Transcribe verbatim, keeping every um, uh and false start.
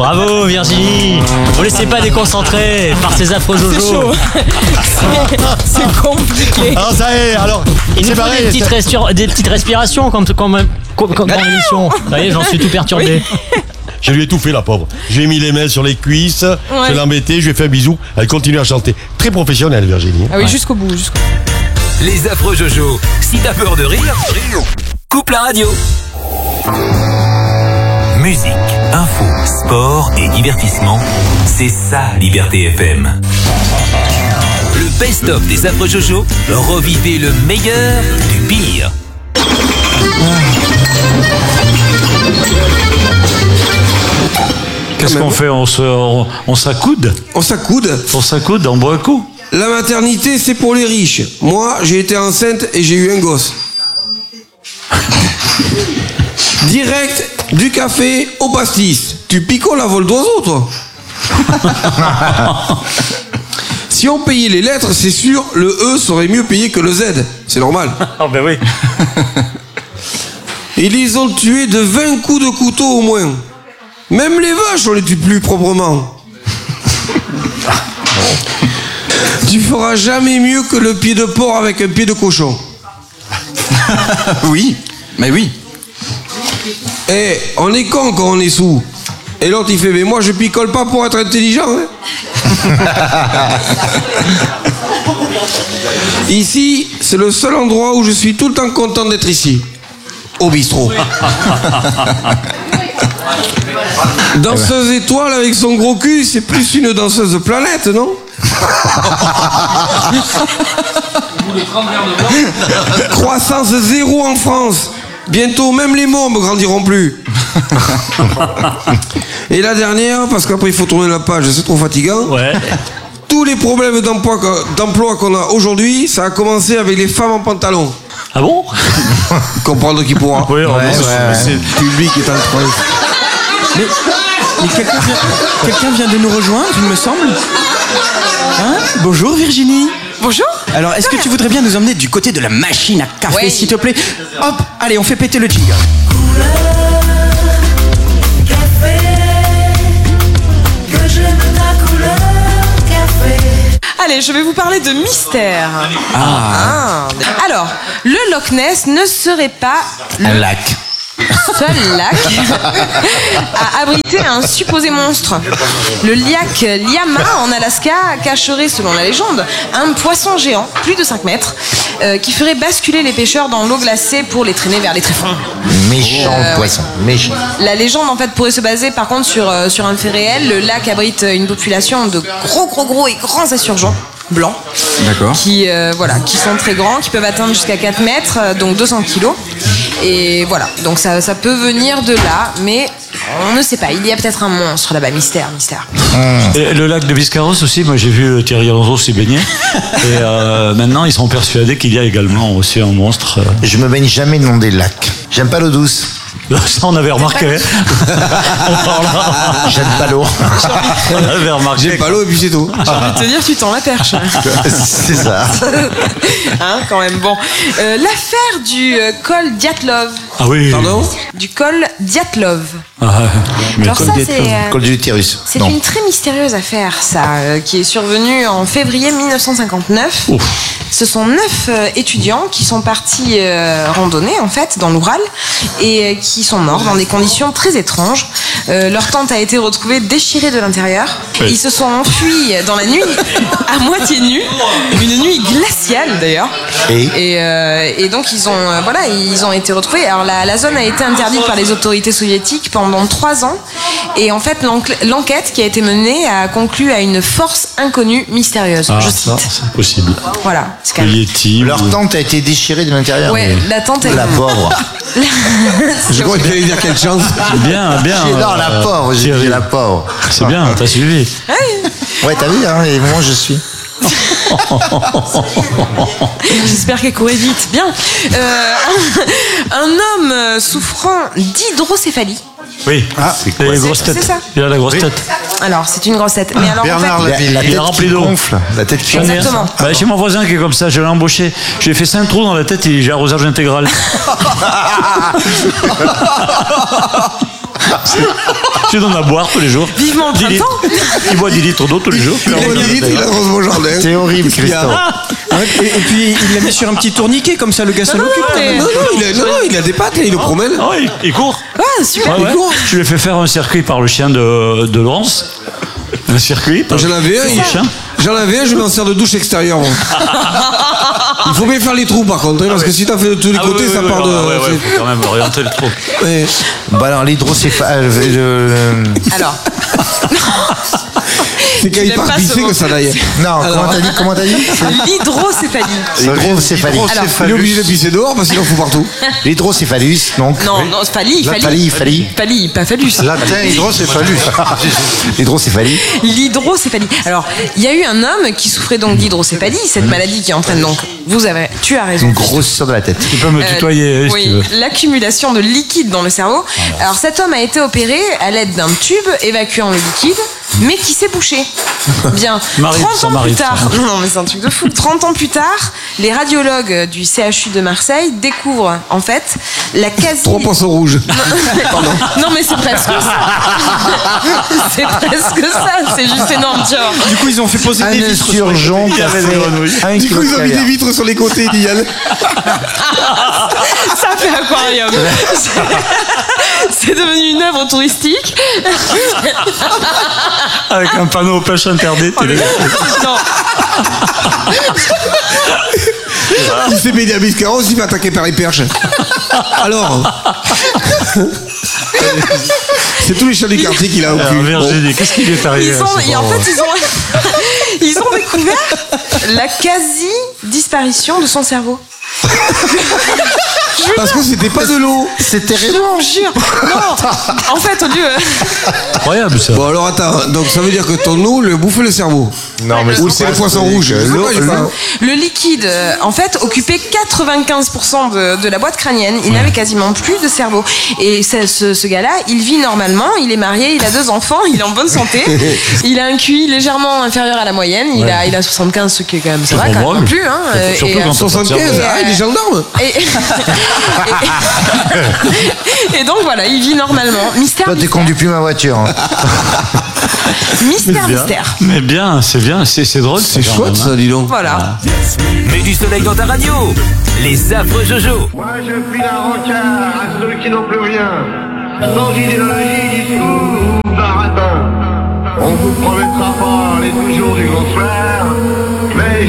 Bravo Virginie. Vous laissez pas déconcentrer par ces affreux Jojo. C'est chaud. c'est, c'est compliqué. Alors ça y est, alors Il c'est nous faut pareil. des petites, restur- des petites respirations comme, comme, comme, comme dans l'émission. Vous voyez, j'en suis tout perturbé. Oui. Je lui ai tout fait, la pauvre. Je lui ai mis les mains sur les cuisses, Ouais. je l'ai embêté, je lui ai fait un bisou. Elle continue à chanter. Très professionnelle, Virginie. Ah oui, ouais. jusqu'au bout, jusqu'au bout. Les affreux Jojo. Si t'as peur de rire, coupe la radio. Musique, info, sport et divertissement, c'est ça Liberté F M. Le best-of des affreux Jojo, revivez le meilleur du pire. Qu'est-ce qu'on fait? On se, on, on s'accoude On s'accoude. On s'accoude, on boit un coup. La maternité, c'est pour les riches. Moi, j'ai été enceinte et j'ai eu un gosse. Direct du café au pastis. Tu picoles à vol d'oiseau, toi. Si on payait les lettres, c'est sûr, le E serait mieux payé que le Z. C'est normal. Ah ben oui. Ils les ont tués de vingt coups de couteau au moins. Même les vaches, on les tue plus proprement. Tu feras jamais mieux que le pied de porc avec un pied de cochon. Oui, mais oui. Eh, on est con quand on est sous. Et l'autre il fait, mais moi je picole pas pour être intelligent. Hein. Ici, c'est le seul endroit où je suis tout le temps content d'être ici. Au bistrot. Danseuse étoile avec son gros cul, c'est plus une danseuse planète, non? Croissance zéro en France. Bientôt, même les mômes grandiront plus. Et la dernière, parce qu'après il faut tourner la page, c'est trop fatigant. Ouais. Tous les problèmes d'emploi, d'emploi qu'on a aujourd'hui, ça a commencé avec les femmes en pantalon. Ah bon? Comprendre qui pourra. Oui, on Ouais, est- ouais. C'est le public qui est en train. Mais, mais quelqu'un vient, quelqu'un vient de nous rejoindre, il me semble. Hein? Bonjour Virginie. Bonjour. Alors, est-ce que tu voudrais bien nous emmener du côté de la machine à café, Oui. s'il te plaît? Hop, allez, on fait péter le jingle. Allez, je vais vous parler de mystère. Ah. Alors, le Loch Ness ne serait pas Un le lac. seul lac à abriter un supposé monstre. Le lac Liama en Alaska cacherait, selon la légende, un poisson géant, plus de cinq mètres, euh, qui ferait basculer les pêcheurs dans l'eau glacée pour les traîner vers les tréfonds. Méchant Euh, poisson. Méchant. La légende en fait pourrait se baser par contre sur, euh, sur un fait réel. Le lac abrite une population de gros gros gros et grands insurgents blancs. D'accord. Qui, euh, voilà, qui sont très grands, qui peuvent atteindre jusqu'à quatre mètres, euh, donc deux cents kilos. Et voilà, donc ça, ça peut venir de là, mais on ne sait pas. Il y a peut-être un monstre là-bas, mystère, mystère. Et le lac de Biscarrosse aussi, moi j'ai vu euh, Thierry Alonso s'y baigner. Et euh, maintenant ils sont persuadés qu'il y a également aussi un monstre. euh. Je me baigne jamais dans des lacs. J'aime pas l'eau douce. Ça on avait remarqué. J'aime pas l'eau. On avait remarqué. J'ai pas l'eau et puis c'est tout. J'ai envie de te dire, tu tends la perche. C'est ça. Hein, quand même. Bon, Euh, l'affaire du euh, col Dyatlov. Ah oui. Pardon? Du col Dyatlov. Ah, mais Alors ça, c'est... euh, Col du utérus. C'est Non. une très mystérieuse affaire, ça, euh, qui est survenue en février mille neuf cent cinquante-neuf. Ouf. Ce sont neuf euh, étudiants qui sont partis euh, randonner, en fait, dans l'Oural, et euh, qui sont morts dans des conditions très étranges. Euh, leur tente a été retrouvée déchirée de l'intérieur. Oui. Ils se sont enfuis dans la nuit, à moitié nus, une nuit glaciale d'ailleurs. Et Et, euh, et donc ils ont, euh, voilà, ils ont été retrouvés. Alors la, la zone a été interdite par les autorités soviétiques pendant trois ans. Et en fait, l'enque- l'enquête qui a été menée a conclu à une force inconnue mystérieuse. Ah, je ça, cite. c'est possible. Voilà. C'est quand Le même... Yeti. leur ou- tente a été déchirée de l'intérieur. Ouais, la tente est... La pauvre. Je crois qu'il allait dire quelle chance. Bien, bien. Non, la euh, pauvre. J'ai Thierry. dit la pauvre. C'est bien, t'as suivi. Ouais, t'as vu, hein, et moi je suis. J'espère qu'elle courait vite. Bien. Euh, un, un homme euh, souffrant d'hydrocéphalie. Oui. Ah, c'est quoi, Et les c'est- grosses têtes. c'est ça. Il a la grosse tête. Alors, c'est une grosse tête. Mais alors, Bernard, en fait, la, la il est tête rempli qui d'eau. gonfle. La tête qui J'en ai un. Exactement. Bah, chez mon voisin qui est comme ça, je l'ai embauché. Je lui ai fait cinq trous dans la tête et j'ai arrosage intégral. Tu donnes à boire tous les jours. Vivement le dix litres. printemps. Il boit dix litres d'eau tous les jours. Il a dix litres, il arrose mon jardin. C'est horrible, Christophe. Ouais, et, et puis il l'a mis sur un petit tourniquet, comme ça le gars s'en Non, non, occupe. mais- Non, non, il a, non, non, il a des pattes et il le promène. Ah ouais, il, il court. Ah, super. Ouais, ouais. Je lui ai fait faire un circuit par le chien de, de Laurence. Un circuit. par- J'en avais un, par il- le chien. J'en avais un, je m'en sers de douche extérieure. Moi. Il faut bien faire les trous par contre, hein, parce que si t'as fait de tous les Ah oui, côtés, oui, ça oui, part de. ouais, ouais, c'est- faut quand même orienter le trou. Ouais. Bah alors, l'hydrocéphale. euh, Alors, C'est quand Tu il l'aimes part pas, pisser ce mot. que ça d'ailleurs. Non, comment t'as dit Comment t'as dit l'hydrocéphalie. L'hydrocéphalie. Il est obligé de pisser dehors parce qu'il en fout partout. L'hydrocéphalus, donc. Non, non, c'est phalie, La phalie. phalie, phalie. Phalie, pas phallus. Latin, hydrocéphalus. L'hydrocéphalie. L'hydrocéphalie. Alors, il y a eu un homme qui souffrait donc d'hydrocéphalie, cette maladie qui entraîne donc, vous avez, tu as raison. Une grosseur de la tête. Tu peux me Euh, tutoyer si oui, tu veux. l'accumulation de liquide dans le cerveau. Alors cet homme a été opéré à l'aide d'un tube évacuant le liquide, mais qui s'est bouché. Bien. M'arrive, trente ça ans plus m'arrive, tard, ça. non, non mais c'est un truc de fou. trente ans plus tard, les radiologues du C H U de Marseille découvrent en fait la quasi. Trois poissons rouges. Non mais c'est presque ça. C'est presque ça. C'est juste énorme, tu vois. Du coup, ils ont fait poser Un des vitres sur les insurgent qui a avait des fait grenouilles. un Du coup, kilo ils de ont mis des caviar. vitres sur les côtés, Dial. Ça fait aquarium. C'est devenu une œuvre touristique. Avec un panneau pêche interdite. il est- Non. Il s'est baigné à Biscarrosse, il va attaquer par les perches. Alors. C'est tous les chiens du quartier qu'il a au Alors, cul. Bon. Virginie, qu'est-ce qui lui est arrivé Ils à ont, ce et en pauvre fait, ils ont, ils ont découvert la quasi-disparition de son cerveau. Parce que c'était pas de l'eau. C'était Je vous jure. Non. En fait, au lieu. Incroyable ça. Bon, alors attends, donc ça veut dire que ton eau le bouffe le cerveau. Non, mais Ou c'est le poisson rouge. Je sais L'eau- pas, j'ai pas- l'eau- Le liquide, euh, en fait, occupait quatre-vingt-quinze pour cent de, de la boîte crânienne. Il n'avait quasiment plus de cerveau. Et ce, ce, ce gars-là, il vit normalement, il est marié, il a deux enfants, il est en bonne santé. Il a un Q I légèrement inférieur à la moyenne. Il, a, il a soixante-quinze, ce qui est quand même, ça va C'est quand même drôle. non plus. Hein. Euh, Surtout et, quand euh, on s'en sort. soixante-quinze. Ah, il est gendarme. Et, et, et donc voilà, il vit normalement. Mystère, Toi, tu mystère, conduis plus ma voiture. hein. mystère, Bien. mystère. Mais bien, c'est bien, c'est c'est drôle. C'est quand chouette même, hein. ça, dis donc. Voilà. Mets du soleil dans ta radio. Les affreux Jojo. Moi je puis la rancard à ceux qui n'ont plus rien, sans idéologie, discours ou baratin. On vous promettra pas les toujours du grand soir, mais